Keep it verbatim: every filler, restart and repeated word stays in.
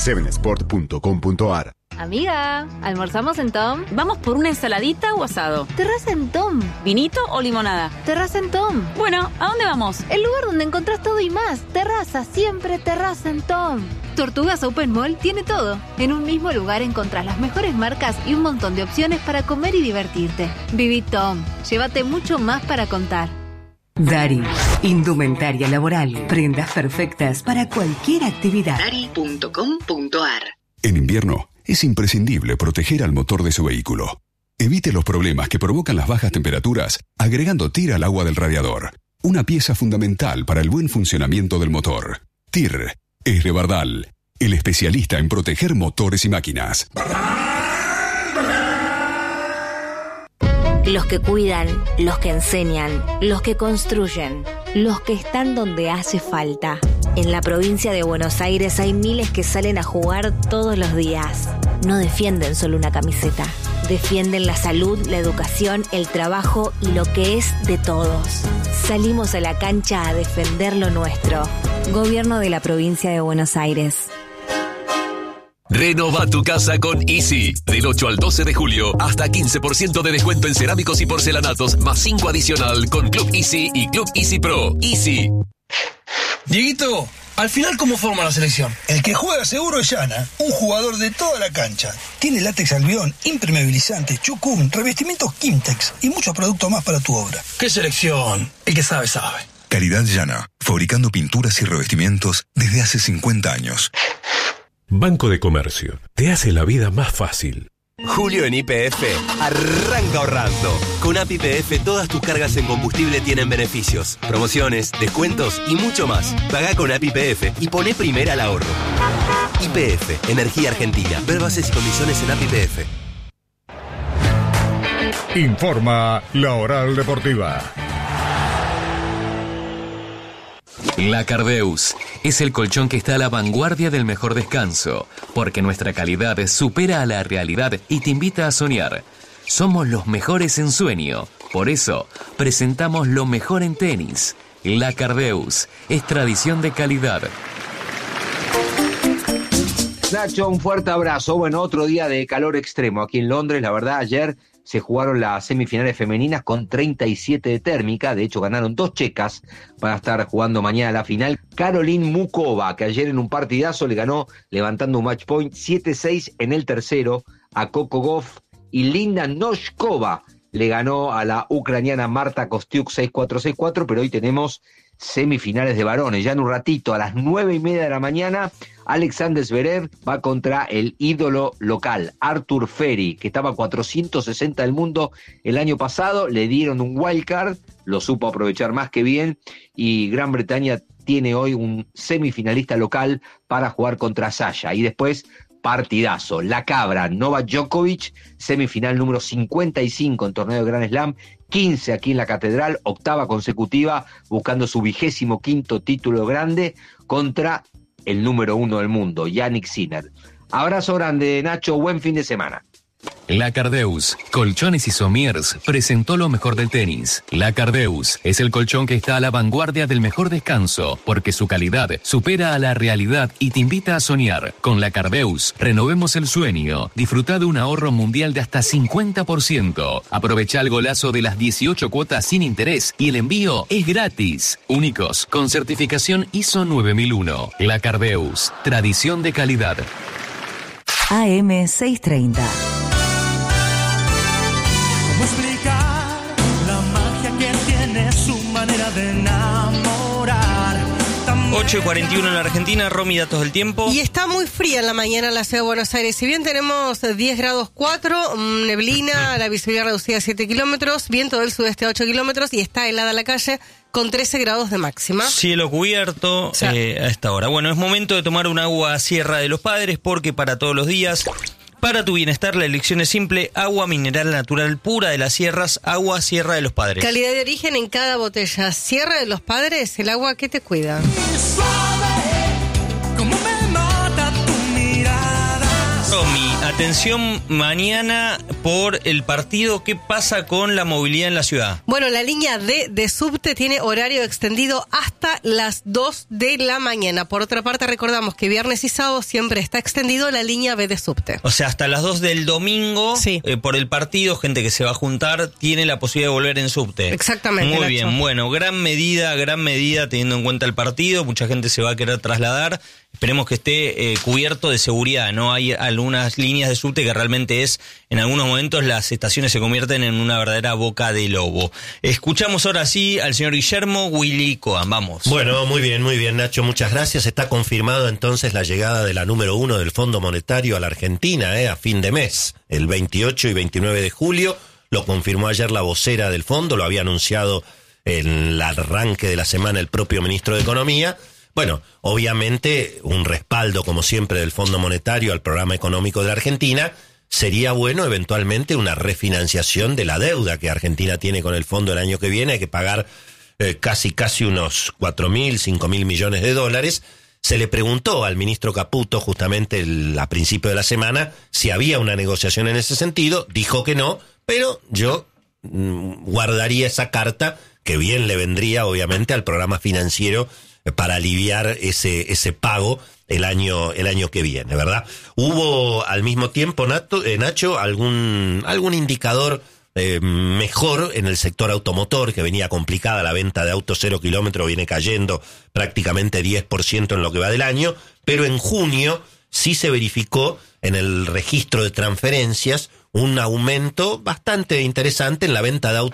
siete sport punto com punto a r. Amiga, ¿almorzamos en Tom? ¿Vamos por una ensaladita o asado? Terraza en Tom. ¿Vinito o limonada? Terraza en Tom. Bueno, ¿a dónde vamos? El lugar donde encontrás todo y más. Terraza, siempre terraza en Tom. Tortugas Open Mall tiene todo. En un mismo lugar encontrás las mejores marcas y un montón de opciones para comer y divertirte. Viví Tom. Llévate mucho más para contar. Dari, indumentaria laboral, prendas perfectas para cualquier actividad. Dari punto com punto a r. En invierno es imprescindible proteger al motor de su vehículo. Evite los problemas que provocan las bajas temperaturas agregando T I R al agua del radiador, una pieza fundamental para el buen funcionamiento del motor. T I R es de Bardal, el especialista en proteger motores y máquinas. Los que cuidan, los que enseñan, los que construyen, los que están donde hace falta. En la provincia de Buenos Aires hay miles que salen a jugar todos los días. No defienden solo una camiseta. Defienden la salud, la educación, el trabajo y lo que es de todos. Salimos a la cancha a defender lo nuestro. Gobierno de la provincia de Buenos Aires. Renova tu casa con Easy. Del ocho al doce de julio, hasta quince por ciento de descuento en cerámicos y porcelanatos, más cinco adicional con Club Easy y Club Easy Pro. Easy. Dieguito, al final, ¿cómo forma la selección? El que juega seguro es Yana, un jugador de toda la cancha. Tiene látex albión, impermeabilizante, chucum, revestimientos Kimtex y muchos productos más para tu obra. ¿Qué selección? El que sabe, sabe. Calidad Yana, fabricando pinturas y revestimientos desde hace cincuenta años. Banco de Comercio, te hace la vida más fácil. Julio en Y P F, arranca ahorrando. Con A P I P F todas tus cargas en combustible tienen beneficios, promociones, descuentos y mucho más. Pagá con A P I P F y poné primera al ahorro. Y P F, Energía Argentina. Ver bases y condiciones en A P I P F. Informa La Oral Deportiva. La Cardeus es el colchón que está a la vanguardia del mejor descanso, porque nuestra calidad supera a la realidad y te invita a soñar. Somos los mejores en sueño, por eso presentamos lo mejor en tenis. La Cardeus es tradición de calidad. Nacho, un fuerte abrazo. Bueno, otro día de calor extremo aquí en Londres. La verdad, ayer se jugaron las semifinales femeninas con treinta y siete de térmica. De hecho, ganaron dos checas para estar jugando mañana la final. Caroline Mukova, que ayer en un partidazo le ganó levantando un match point siete seis en el tercero a Coco Gauff. Y Linda Noskova le ganó a la ucraniana Marta Kostyuk seis cuatro seis cuatro. Pero hoy tenemos semifinales de varones. Ya en un ratito, a las nueve y media de la mañana, Alexander Zverev va contra el ídolo local, Arthur Ferry, que estaba a cuatrocientos sesenta del mundo el año pasado. Le dieron un wildcard, lo supo aprovechar más que bien, y Gran Bretaña tiene hoy un semifinalista local para jugar contra Sasha. Y después, partidazo, la cabra, Novak Djokovic, semifinal número cincuenta y cinco en torneo de Grand Slam, quince aquí en la Catedral, octava consecutiva, buscando su vigésimo quinto título grande contra el número uno del mundo, Yannick Sinner. Abrazo grande, Nacho, buen fin de semana. La Cardeus, Colchones y Somiers, presentó lo mejor del tenis. La Cardeus es el colchón que está a la vanguardia del mejor descanso, porque su calidad supera a la realidad y te invita a soñar. Con La Cardeus, renovemos el sueño. Disfruta de un ahorro mundial de hasta cincuenta por ciento. Aprovecha el golazo de las dieciocho cuotas sin interés y el envío es gratis. Únicos, con certificación I S O nueve mil uno. La Cardeus, tradición de calidad. A M seiscientos treinta. De enamorar. ocho y cuarenta y uno en la Argentina, Romy, datos del tiempo. Y está muy fría en la mañana en la ciudad de Buenos Aires. Si bien tenemos diez grados cuatro, neblina, la visibilidad reducida a siete kilómetros, viento del sudeste a ocho kilómetros y está helada la calle con trece grados de máxima. Cielo cubierto, o sea, eh, a esta hora. Bueno, es momento de tomar un agua Sierra de los Padres, porque para todos los días, para tu bienestar, la elección es simple: agua mineral natural pura de las sierras, agua Sierra de los Padres. Calidad de origen en cada botella. Sierra de los Padres, el agua que te cuida. Romy, atención, mañana por el partido. ¿Qué pasa con la movilidad en la ciudad? Bueno, la línea D de subte tiene horario extendido hasta las dos de la mañana. Por otra parte, recordamos que viernes y sábado siempre está extendido la línea B de subte. O sea, hasta las dos del domingo, sí. eh, por el partido, gente que se va a juntar tiene la posibilidad de volver en subte. Exactamente. Muy Nacho. bien, bueno, gran medida, gran medida teniendo en cuenta el partido. Mucha gente se va a querer trasladar. Esperemos que esté eh, cubierto de seguridad. No hay algunas líneas de subte que realmente es, en algunos momentos las estaciones se convierten en una verdadera boca de lobo. Escuchamos ahora sí al señor Guillermo Willy Coan. Vamos. Bueno, muy bien, muy bien, Nacho, muchas gracias. Está confirmado entonces la llegada de la número uno del Fondo Monetario a la Argentina, eh, a fin de mes, el veintiocho y veintinueve de julio. Lo confirmó ayer la vocera del fondo, lo había anunciado en el arranque de la semana el propio ministro de Economía. Bueno, obviamente un respaldo, como siempre, del Fondo Monetario al programa económico de la Argentina. Sería bueno eventualmente una refinanciación de la deuda que Argentina tiene con el fondo el año que viene. Hay que pagar eh, casi casi unos cuatro mil, cinco mil millones de dólares. Se le preguntó al ministro Caputo justamente el, a principio de la semana si había una negociación en ese sentido. Dijo que no, pero yo mm, guardaría esa carta, que bien le vendría obviamente al programa financiero para aliviar ese ese pago el año el año que viene, ¿verdad? Hubo al mismo tiempo, Nato, eh, Nacho, algún algún indicador eh, mejor en el sector automotor, que venía complicada. La venta de autos cero kilómetros viene cayendo prácticamente diez por ciento en lo que va del año, pero en junio sí se verificó en el registro de transferencias un aumento bastante interesante en la venta de autos